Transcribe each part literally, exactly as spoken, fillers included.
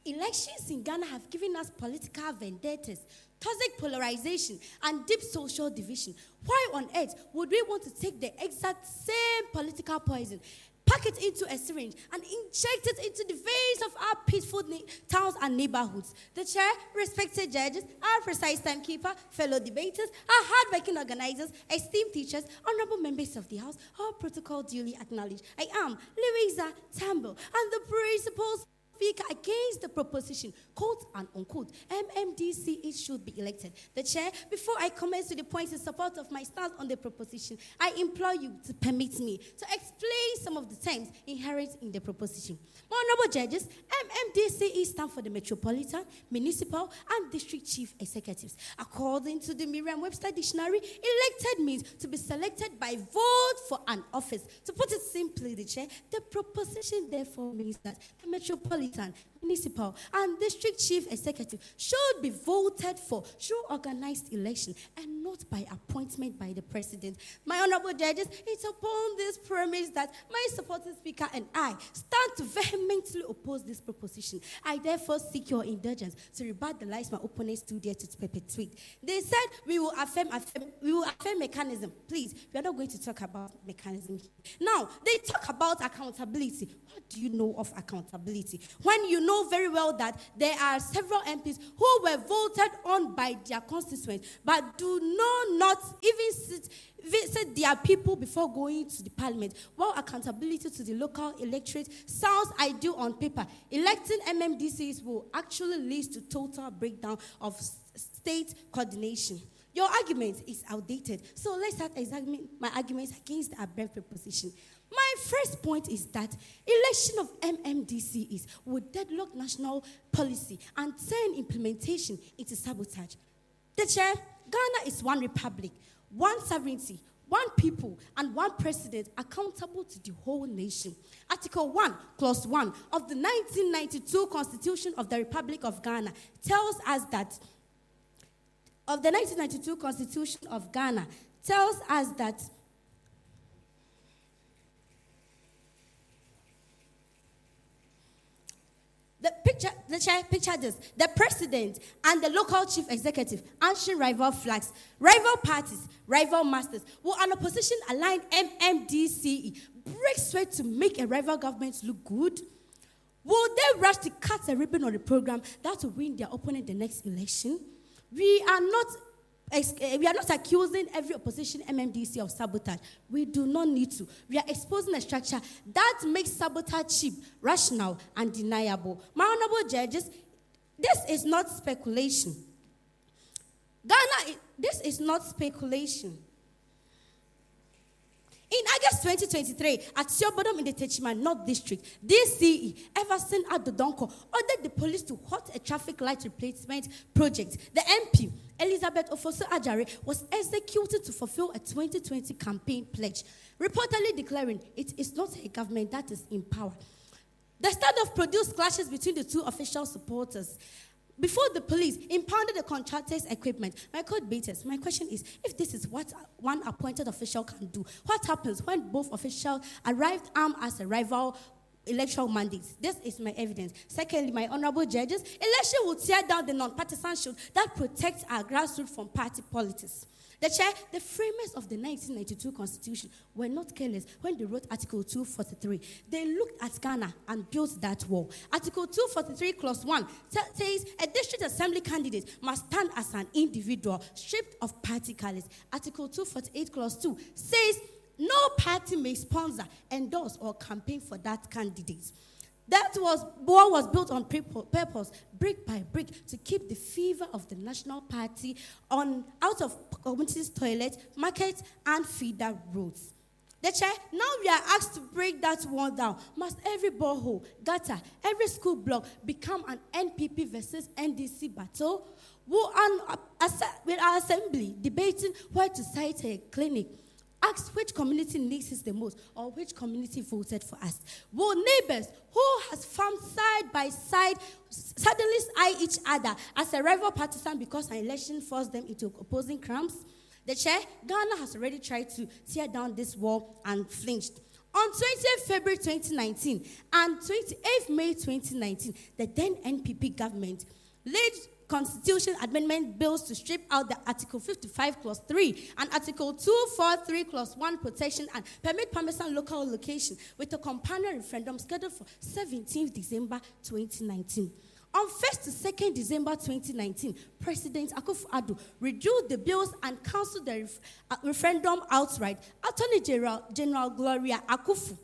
Elections in Ghana have given us political vendettas, toxic polarization, and deep social division. Why on earth would we want to take the exact same political poison, pack it into a syringe, and inject it into the veins of our peaceful na- towns and neighborhoods? The chair, respected judges, our precise timekeeper, fellow debaters, our hardworking organizers, esteemed teachers, honorable members of the House, all protocol duly acknowledged. I am Louisa Tambo, and the principal speaker against the proposition, quote and unquote, M M D C E should be elected. The chair, before I commence to the points in support of my stance on the proposition, I implore you to permit me to explain some of the terms inherent in the proposition. My honorable judges, M M D C E stand for the Metropolitan, Municipal, and District Chief Executives. According to the Merriam-Webster Dictionary, elected means to be selected by vote for an office. To put it simply, the chair, the proposition therefore means that the Metropolitan, Municipal, and District Chief Executive should be voted for through organized election and not by appointment by the President. My honorable judges, it's upon this premise that my supporting speaker and I stand to vehemently oppose this proposition. I therefore seek your indulgence to rebut the lies my opponents stood there to perpetuate. They said we will affirm, affirm, we will affirm mechanism. Please, we are not going to talk about mechanism here. Now, they talk about accountability. What do you know of accountability? When you know very well that there are several M Ps who were voted on by their constituents, but do not, not even sit, visit their people before going to the parliament. While accountability to the local electorate sounds ideal on paper, electing M M D Cs will actually lead to total breakdown of state coordination. Your argument is outdated, so let's start examining my arguments against the above proposition. My first point is that election of M M D Cs would deadlock national policy and turn implementation into sabotage. The chair, Ghana is one republic, one sovereignty, one people, and one president accountable to the whole nation. Article one, Clause one of the nineteen ninety-two Constitution of the Republic of Ghana tells us that, of the nineteen ninety-two Constitution of Ghana tells us that The picture, the chair, picture this. The president and the local chief executive answering rival flags, rival parties, rival masters. Will an opposition aligned M M D C E break sweat to make a rival government look good? Will they rush to cut a ribbon on the program that will win their opponent the next election? We are not We are not accusing every opposition M M D C of sabotage. We do not need to. We are exposing a structure that makes sabotage cheap, rational, and deniable. My honorable judges, this is not speculation. Ghana, this is not speculation. In August twenty twenty-three, at Siobodom in the Techiman North District, D C E, Everson Adodonko, ordered the police to halt a traffic light replacement project. The M P, Elizabeth Ofosu Ajare, was executed to fulfill a twenty twenty campaign pledge, reportedly declaring it is not a government that is in power. The standoff produced clashes between the two official supporters. Before the police impounded the contractor's equipment, my code beaters, my question is, if this is what one appointed official can do, what happens when both officials arrived armed as a rival electoral mandates? This is my evidence. Secondly, my honorable judges, election will tear down the non-partisan shield that protects our grassroots from party politics. The chair, the framers of the nineteen ninety-two Constitution were not careless when they wrote Article two forty-three. They looked at Ghana and built that wall. Article two forty-three, Clause one t- says a district assembly candidate must stand as an individual, stripped of party colors. Article two forty-eight, Clause two says no party may sponsor, endorse, or campaign for that candidate. That was wall was built on purpose, brick by brick, to keep the fever of the national party on out of communities' toilets, markets, and feeder roads. The chair, now we are asked to break that wall down. Must every borehole, gutter, every school block become an N P P versus N D C battle? Will an, uh, with our assembly debating where to site a clinic, ask which community needs it the most or which community voted for us? Will neighbors who has farmed side by side suddenly eye each other as a rival partisan because an election forced them into opposing camps? The chair, Ghana has already tried to tear down this wall and flinched. On twentieth February twenty nineteen and twenty-eighth May twenty nineteen, the then N P P government laid constitution amendment bills to strip out the Article fifty-five Clause three and Article two forty-three Clause one protection and permit permission local location with a companion referendum scheduled for seventeenth December twenty nineteen. On first to second December twenty nineteen, President Akufo-Addo reviewed the bills and cancelled the ref- uh, referendum outright. Attorney General, General Gloria Akufo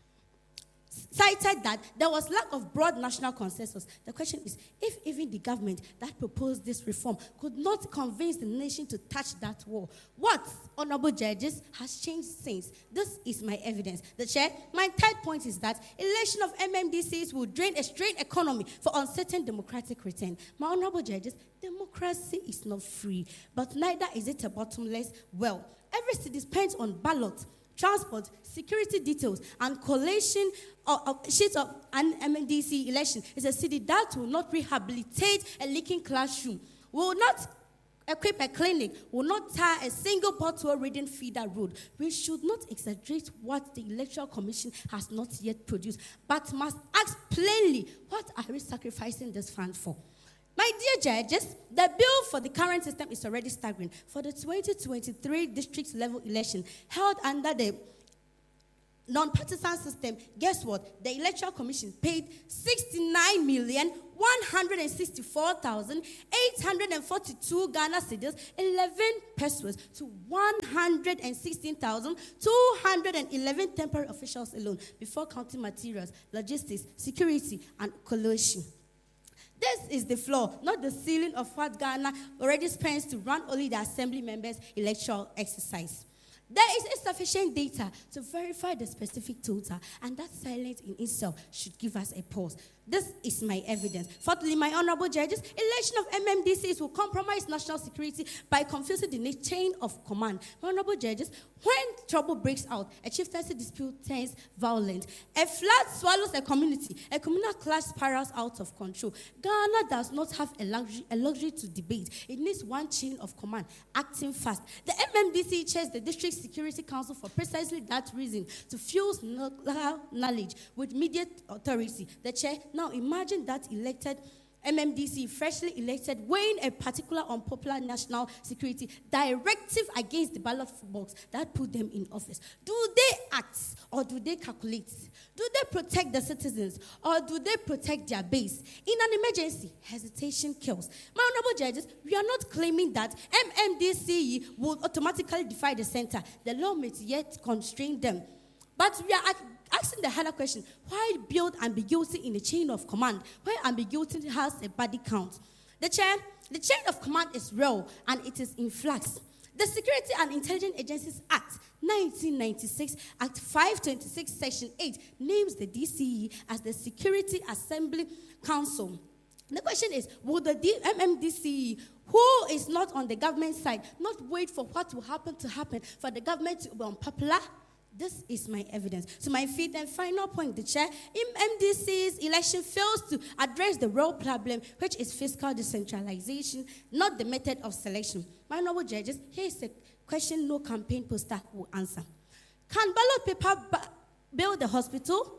cited that there was lack of broad national consensus. The question is, if even the government that proposed this reform could not convince the nation to touch that wall, what, honorable judges, has changed since? This is my evidence. The chair, my third point is that election of M M D Cs will drain a strained economy for uncertain democratic return. My honorable judges, democracy is not free, but neither is it a bottomless well. Every city depends on ballot, transport, security details, and collation of, of sheets of an M M D C election is a city that will not rehabilitate a leaking classroom, will not equip a clinic, will not tie a single pothole reading feeder road. We should not exaggerate what the Electoral Commission has not yet produced, but must ask plainly, what are we sacrificing this fund for? My dear judges, the bill for the current system is already staggering. For the twenty twenty-three district level election held under the non-partisan system, guess what? The Electoral Commission paid sixty-nine million one hundred sixty-four thousand eight hundred forty-two Ghana cedis, eleven pesos to one hundred sixteen thousand two hundred eleven temporary officials alone, before counting materials, logistics, security, and collation. This is the floor, not the ceiling of what Ghana already spends to run only the assembly members' electoral exercise. There is insufficient data to verify the specific total, and that silence in itself should give us a pause. This is my evidence. Fourthly, my honorable judges, election of M M D Cs will compromise national security by confusing the chain of command. My honorable judges, when trouble breaks out, a chieftaincy dispute turns violent, a flood swallows a community, a communal clash spirals out of control. Ghana does not have a luxury, a luxury to debate. It needs one chain of command, acting fast. The M M D C chairs the District Security Council for precisely that reason, to fuse local knowledge with immediate authority. The chair, now imagine that elected M M D C, freshly elected, weighing a particular unpopular national security directive against the ballot box that put them in office. Do they act or do they calculate? Do they protect the citizens or do they protect their base? In an emergency, hesitation kills. My honorable judges, we are not claiming that M M D C will automatically defy the center. The law may yet constrain them. But we are asking the harder question, why build ambiguity in the chain of command, where ambiguity has a body count? The chair, the chain of command is real and it is in flux. The Security and Intelligence Agencies Act nineteen ninety-six, Act five twenty-six, Section eight, names the D C E as the Security Assembly Council. The question is, will the M M D C, who is not on the government side, not wait for what will happen to happen for the government to be unpopular? This is my evidence. So my fifth and final point, the chair, M M D C's election fails to address the real problem, which is fiscal decentralization, not the method of selection. My honorable judges, here is a question no campaign poster will answer. Can ballot paper ba- build a hospital?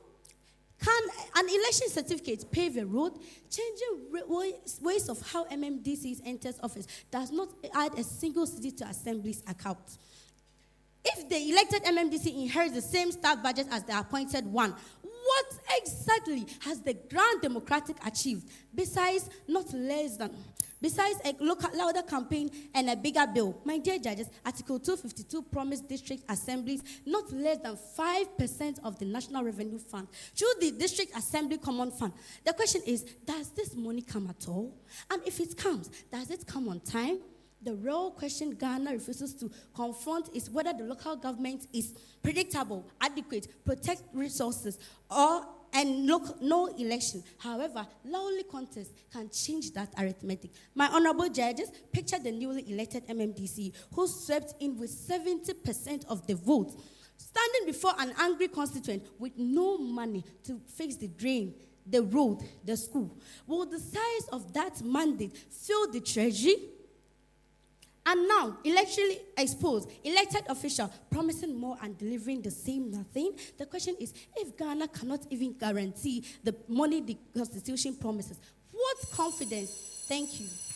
Can an election certificate pave a road? Changing ways, ways of how M M D C enters office does not add a single city to Assembly's account. If the elected M M D C inherits the same staff budget as the appointed one, what exactly has the Grand Democratic achieved besides not less than, besides a local, louder campaign and a bigger bill? My dear judges, Article two fifty-two promised district assemblies not less than five percent of the National Revenue Fund through the District Assembly Common Fund. The question is, does this money come at all? And if it comes, does it come on time? The real question Ghana refuses to confront is whether the local government is predictable, adequate, protect resources, or and look, no election. However, lonely contest can change that arithmetic. My honorable judges, picture the newly elected M M D C who swept in with seventy percent of the vote, standing before an angry constituent with no money to fix the drain, the road, the school. Will the size of that mandate fill the treasury? And now, electorally exposed, elected official promising more and delivering the same nothing. The question is, if Ghana cannot even guarantee the money the Constitution promises, what confidence? Thank you.